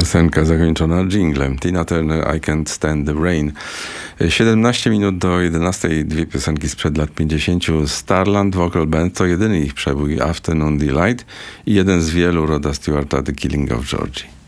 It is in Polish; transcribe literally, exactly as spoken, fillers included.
Piosenka zakończona dżinglem. Tina Turner, I Can't Stand the Rain. siedemnaście minut do jedenastej, dwie piosenki sprzed lat pięćdziesięciu. Starland Vocal Band to jedyny ich przebój, Afternoon Delight, i jeden z wielu Roda Stewarta, The Killing of Georgie.